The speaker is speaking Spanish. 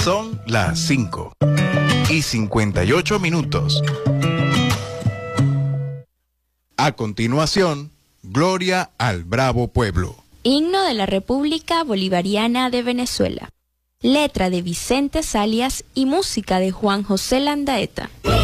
Son las 5:58. A continuación, Gloria al Bravo Pueblo. Himno de la República Bolivariana de Venezuela. Letra de Vicente Salias y música de Juan José Landaeta.